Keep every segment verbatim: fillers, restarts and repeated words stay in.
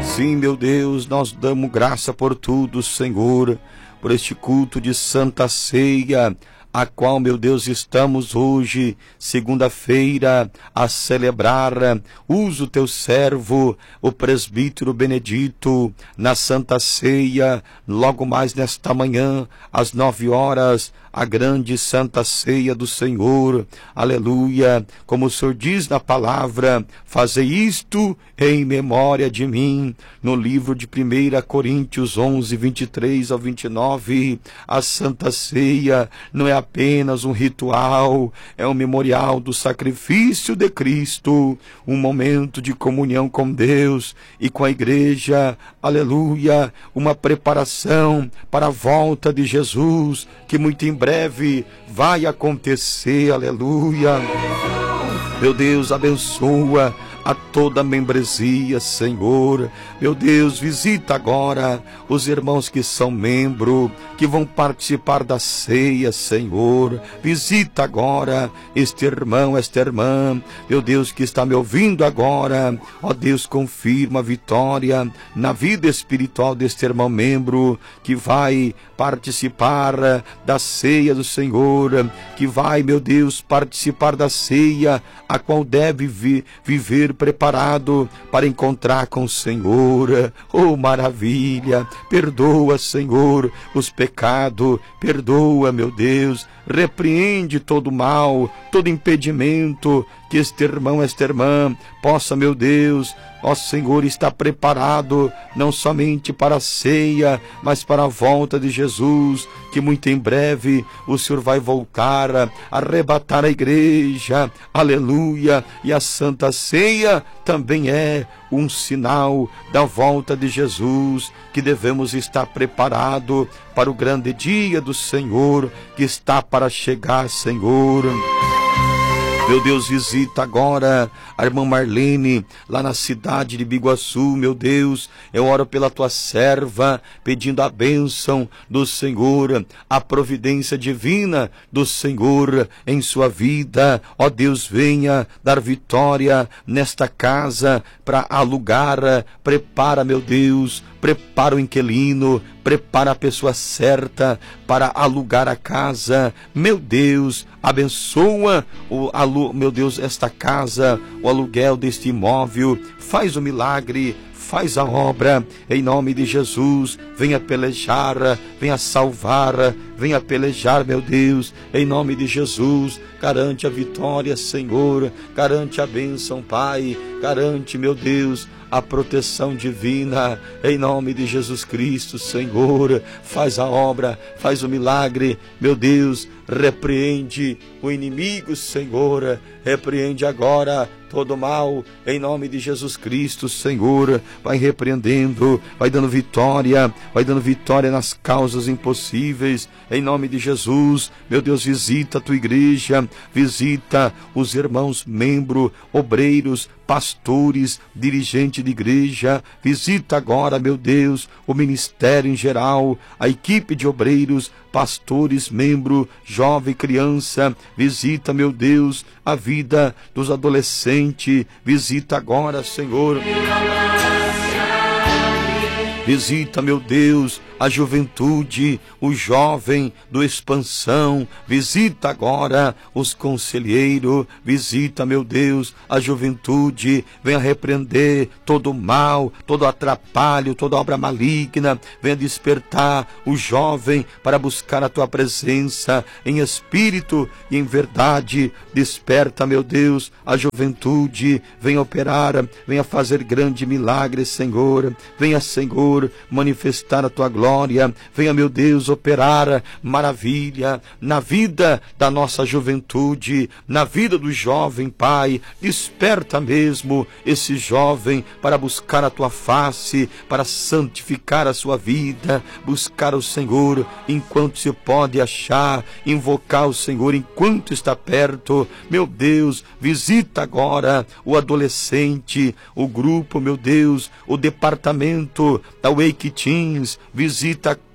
Sim, meu Deus, nós damos graça por tudo, Senhor, por este culto de Santa Ceia, a qual, meu Deus, estamos hoje, segunda-feira, a celebrar. Usa o teu servo, o presbítero Benedito, na Santa Ceia, logo mais nesta manhã, às nove horas, a grande Santa Ceia do Senhor, aleluia, como o Senhor diz na palavra, fazei isto em memória de mim, no livro de primeira Coríntios onze, vinte e três ao vinte e nove, a Santa Ceia não é apenas um ritual, é um memorial do sacrifício de Cristo, um momento de comunhão com Deus e com a igreja, aleluia, uma preparação para a volta de Jesus, que muito em breve vai acontecer, aleluia. Meu Deus, abençoa a toda a membresia, Senhor. Meu Deus, visita agora os irmãos que são membro, que vão participar da ceia, Senhor. Visita agora este irmão, esta irmã, meu Deus, que está me ouvindo agora. Ó Deus, confirma a vitória na vida espiritual deste irmão membro, que vai participar da ceia do Senhor, que vai, meu Deus, participar da ceia, a qual deve vi- viver preparado para encontrar com o Senhor. Oh, maravilha! Perdoa, Senhor, os pecados, perdoa, meu Deus, repreende todo mal, todo impedimento, que este irmão, esta irmã, possa, meu Deus, ó Senhor, estar preparado, não somente para a ceia, mas para a volta de Jesus, que muito em breve o Senhor vai voltar, arrebatar a igreja, aleluia, e a Santa Ceia também é um sinal da volta de Jesus, que devemos estar preparados para o grande dia do Senhor, que está para chegar, Senhor. Meu Deus, visita agora a irmã Marlene, lá na cidade de Biguaçu, meu Deus. Eu oro pela tua serva, pedindo a bênção do Senhor, a providência divina do Senhor em sua vida. Ó Deus, venha dar vitória nesta casa para alugar. Prepara, meu Deus, prepara o inquilino, prepara a pessoa certa para alugar a casa. Meu Deus, abençoa, o alu, meu Deus, esta casa, o aluguel deste imóvel. Faz o milagre, faz a obra, em nome de Jesus. Venha pelejar, venha salvar, venha pelejar, meu Deus, em nome de Jesus. Garante a vitória, Senhor, garante a bênção, Pai, garante, meu Deus, a proteção divina, em nome de Jesus Cristo, Senhor. Faz a obra, faz o milagre, meu Deus, repreende o inimigo, Senhor, repreende agora todo mal, em nome de Jesus Cristo, Senhor. Vai repreendendo, vai dando vitória, vai dando vitória nas causas impossíveis, em nome de Jesus. Meu Deus, visita a tua igreja, visita os irmãos membros, obreiros, pastores, dirigente de igreja. Visita agora, meu Deus, o ministério em geral, a equipe de obreiros, pastores, membro, jovem, criança. Visita, meu Deus, a vida dos adolescentes. Visita agora, Senhor. Visita, meu Deus, a juventude, o jovem do Expansão. Visita agora os conselheiros. Visita, meu Deus, a juventude. Venha repreender todo o mal, todo atrapalho, toda obra maligna. Venha despertar o jovem para buscar a tua presença em espírito e em verdade. Desperta, meu Deus, a juventude. Venha operar, venha fazer grande milagre, Senhor. Venha, Senhor, manifestar a tua glória. Venha, meu Deus, operar maravilha na vida da nossa juventude, na vida do jovem, Pai. Desperta mesmo esse jovem para buscar a tua face, para santificar a sua vida, buscar o Senhor enquanto se pode achar, invocar o Senhor enquanto está perto. Meu Deus, visita agora o adolescente, o grupo, meu Deus, o departamento da Wake Teens. Visita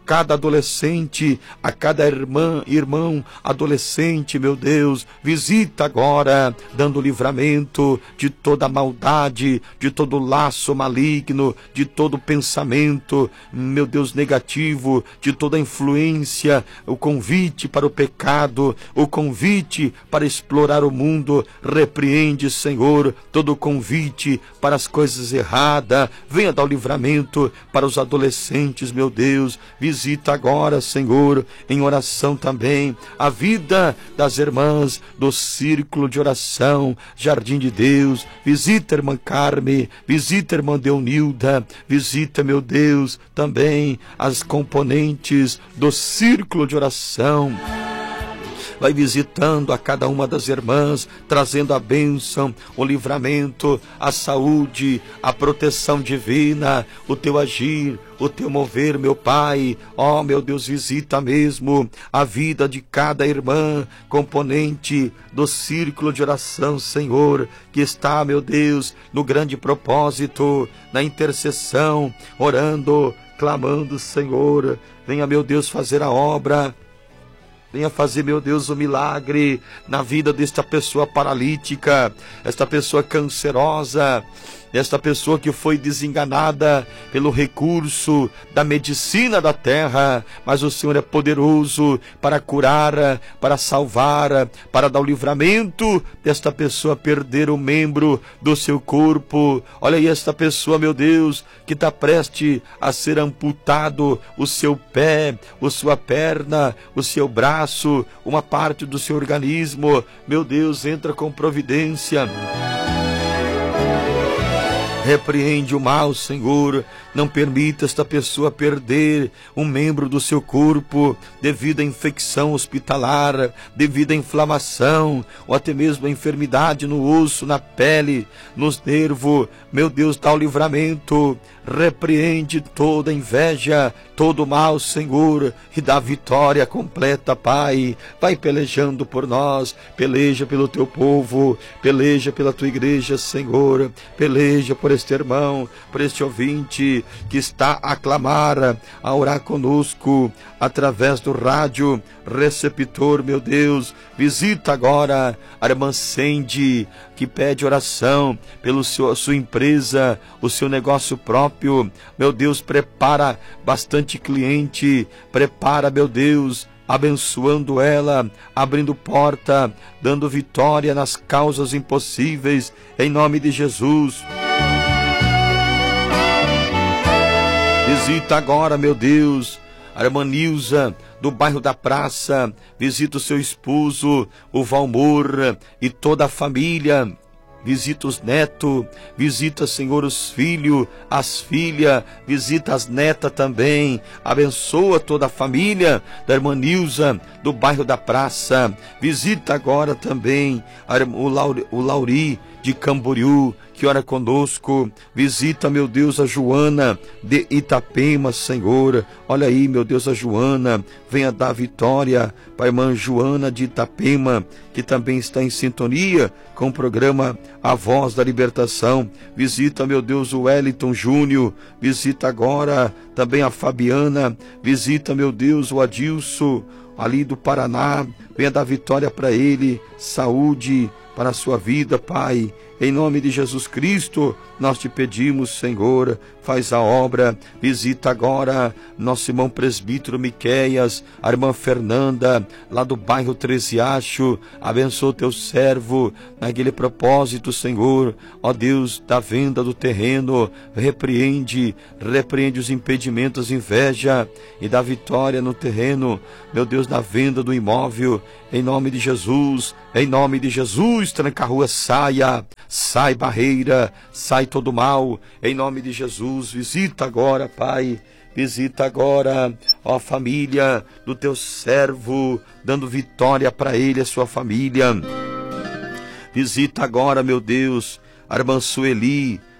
cada adolescente, a cada irmã, irmão, adolescente, meu Deus, visita agora, dando livramento de toda maldade, de todo laço maligno, de todo pensamento, meu Deus, negativo, de toda influência, o convite para o pecado, o convite para explorar o mundo. Repreende, Senhor, todo o convite para as coisas erradas. Venha dar o livramento para os adolescentes, meu Deus. Visita agora, Senhor, em oração também, a vida das irmãs do Círculo de Oração Jardim de Deus. Visita a irmã Carme, visita a irmã Deunilda, visita, meu Deus, também as componentes do Círculo de Oração. Vai visitando a cada uma das irmãs, trazendo a bênção, o livramento, a saúde, a proteção divina, o teu agir, o teu mover, meu Pai. Ó, meu Deus, visita mesmo a vida de cada irmã, componente do Círculo de Oração, Senhor, que está, meu Deus, no grande propósito, na intercessão, orando, clamando, Senhor. Venha, meu Deus, fazer a obra. Venha fazer, meu Deus, o milagre na vida desta pessoa paralítica, esta pessoa cancerosa, esta pessoa que foi desenganada pelo recurso da medicina da terra, mas o Senhor é poderoso para curar, para salvar, para dar o livramento desta pessoa perder um membro do seu corpo. Olha aí esta pessoa, meu Deus, que está prestes a ser amputado o seu pé, a sua perna, o seu braço, uma parte do seu organismo. Meu Deus, entra com providência. Repreende o mal, Senhor. Não permita esta pessoa perder um membro do seu corpo devido à infecção hospitalar, devido à inflamação, ou até mesmo à enfermidade no osso, na pele, nos nervos. Meu Deus, dá o livramento. Repreende toda inveja, todo mal, Senhor, e dá vitória completa, Pai. Vai pelejando por nós, peleja pelo teu povo, peleja pela tua igreja, Senhor, peleja por este irmão, por este ouvinte que está a clamar, a orar conosco através do rádio receptor, meu Deus. Visita agora a irmã Sandy, que pede oração pela sua empresa, o seu negócio próprio. Meu Deus, prepara bastante cliente, prepara, meu Deus, abençoando ela, abrindo porta, dando vitória nas causas impossíveis, em nome de Jesus. Visita agora, meu Deus, a irmã Nilza, do bairro da Praça. Visita o seu esposo, o Valmor, e toda a família. Visita os netos, visita, Senhor, os filhos, as filhas, visita as netas também. Abençoa toda a família da irmã Nilza, do bairro da Praça. Visita agora também o Lauri, o Lauri de Camboriú, que ora conosco. Visita, meu Deus, a Joana de Itapema, Senhor. Olha aí, meu Deus, a Joana. Venha dar vitória para a irmã Joana de Itapema, que também está em sintonia com o programa A Voz da Libertação. Visita, meu Deus, o Wellington Júnior. Visita agora também a Fabiana. Visita, meu Deus, o Adilson, ali do Paraná. Venha dar vitória para ele, saúde para a sua vida, Pai. Em nome de Jesus Cristo, nós te pedimos, Senhor, faz a obra. Visita agora nosso irmão presbítero Miqueias, a irmã Fernanda, lá do bairro Tresiacho. Abençoa o teu servo naquele propósito, Senhor. Ó Deus, da venda do terreno, repreende, repreende os impedimentos, inveja, e dá vitória no terreno, meu Deus, na venda do imóvel. Em nome de Jesus, em nome de Jesus, tranca a rua, saia, sai barreira, sai todo mal, em nome de Jesus. Visita agora, Pai, visita agora, ó família do teu servo, dando vitória para ele e a sua família. Visita agora, meu Deus, a irmã Sueli,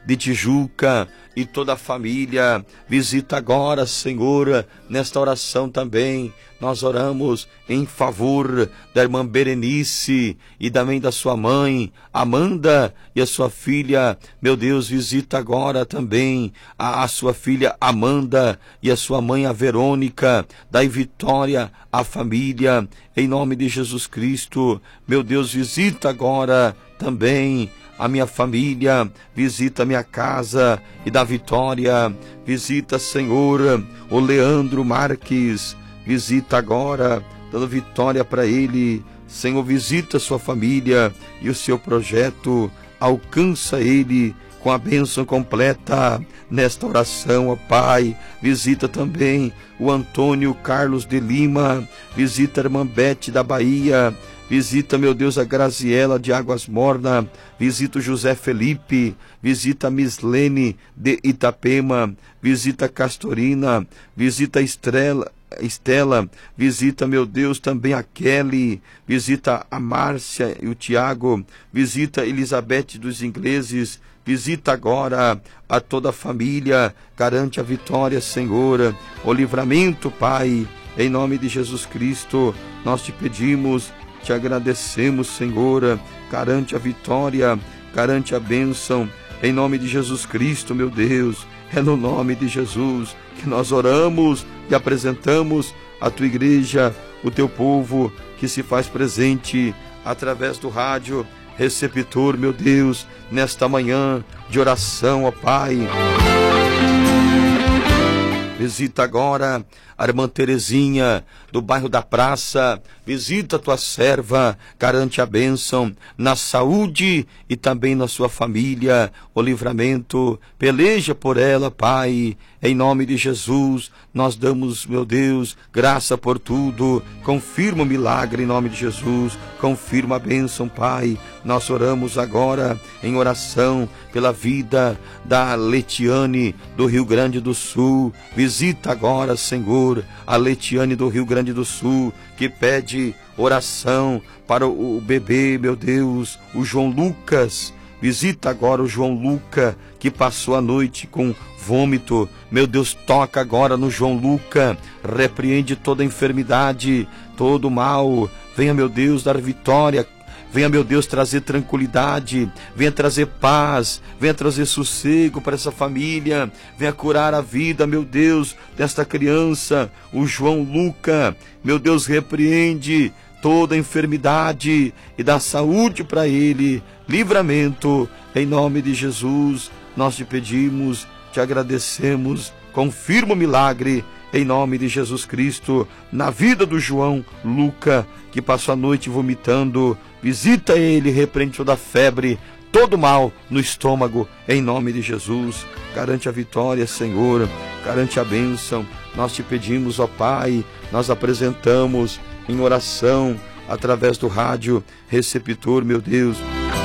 de Tijuca e toda a família. Visita agora, Senhor, nesta oração também. Nós oramos em favor da irmã Berenice e também da sua mãe, Amanda, e a sua filha. Meu Deus, visita agora também a, a sua filha Amanda e a sua mãe, a Verônica. Dai vitória à família, em nome de Jesus Cristo. Meu Deus, visita agora também a minha família, visita a minha casa e dá vitória. Visita, Senhor, o Leandro Marques, visita agora, dando vitória para ele. Senhor, visita a sua família e o seu projeto, alcança ele com a bênção completa nesta oração, ó Pai. Visita também o Antônio Carlos de Lima, visita a irmã Bete da Bahia, visita, meu Deus, a Graziela de Águas Mornas, visita o José Felipe, visita a Mislene de Itapema, visita a Castorina, visita a Estrela, Estela, visita, meu Deus, também a Kelly, visita a Márcia e o Tiago, visita a Elizabeth dos Ingleses, visita agora a toda a família, garante a vitória, Senhor, o livramento, Pai, em nome de Jesus Cristo. Nós te pedimos, te agradecemos, Senhor, garante a vitória, garante a bênção, em nome de Jesus Cristo, meu Deus. É no nome de Jesus que nós oramos e apresentamos a tua igreja, o teu povo que se faz presente através do rádio receptor, meu Deus, nesta manhã de oração, ó Pai. Visita agora a irmã Terezinha, do bairro da Praça. Visita a tua serva, garante a bênção na saúde e também na sua família, o livramento. Peleja por ela, Pai, em nome de Jesus. Nós damos, meu Deus, graça por tudo. Confirma o milagre em nome de Jesus. Confirma a bênção, Pai. Nós oramos agora em oração pela vida da Letiane do Rio Grande do Sul. Visita agora, Senhor, a Letiane do Rio Grande do Sul, que pede oração para o bebê, meu Deus, o João Lucas. Visita agora o João Luca, que passou a noite com vômito. Meu Deus, toca agora no João Luca, repreende toda enfermidade, todo mal. Venha, meu Deus, dar vitória. Venha, meu Deus, trazer tranquilidade, venha trazer paz, venha trazer sossego para essa família, venha curar a vida, meu Deus, desta criança, o João Luca. Meu Deus, repreende toda enfermidade e dá saúde para ele, livramento, em nome de Jesus. Nós te pedimos, te agradecemos, confirma o milagre, em nome de Jesus Cristo, na vida do João Luca, que passou a noite vomitando. Visita ele, repreende toda a febre, todo mal no estômago, em nome de Jesus. Garante a vitória, Senhor, garante a bênção. Nós te pedimos, ó Pai, nós apresentamos em oração, através do rádio receptor, meu Deus.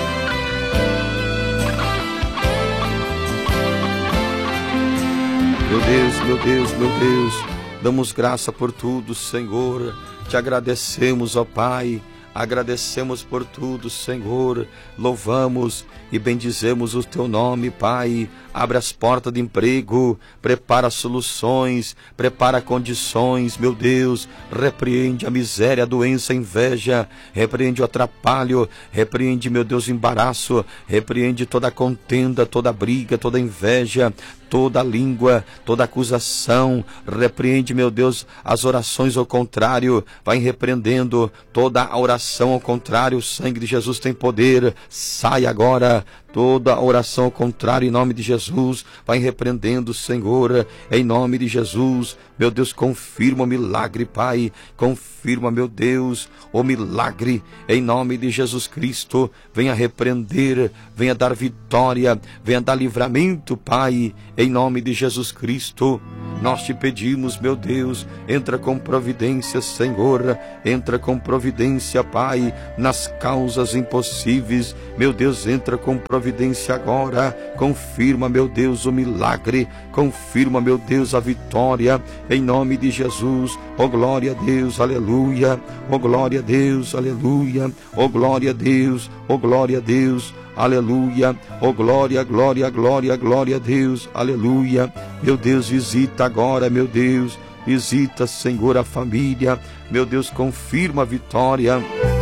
Meu Deus, meu Deus, meu Deus, damos graça por tudo, Senhor. Te agradecemos, ó Pai. Agradecemos por tudo, Senhor. Louvamos e bendizemos o teu nome, Pai. Abre as portas de emprego, prepara soluções, prepara condições, meu Deus. Repreende a miséria, a doença, a inveja, repreende o atrapalho, repreende, meu Deus, o embaraço, repreende toda a contenda, toda a briga, toda a inveja, toda a língua, toda acusação. Repreende, meu Deus, as orações ao contrário, vai repreendendo toda a oração ao contrário. O sangue de Jesus tem poder. Sai agora toda a oração ao contrário, em nome de Jesus. Vai repreendendo, Senhor, em nome de Jesus. Meu Deus, confirma o milagre, Pai. Confirma, meu Deus, o milagre, em nome de Jesus Cristo. Venha repreender, venha dar vitória, venha dar livramento, Pai, em nome de Jesus Cristo. Nós te pedimos, meu Deus, entra com providência, Senhor, entra com providência, Pai, nas causas impossíveis. Meu Deus, entra com providência agora. Confirma, meu Deus, o milagre. Confirma, meu Deus, a vitória, em nome de Jesus. Oh, glória a Deus, aleluia. Oh, glória a Deus, aleluia. Oh, glória a Deus, oh, glória a Deus. aleluia, oh glória, glória, glória, glória a Deus, aleluia. Meu Deus, visita agora, meu Deus, visita, Senhor, a família, meu Deus, confirma a vitória.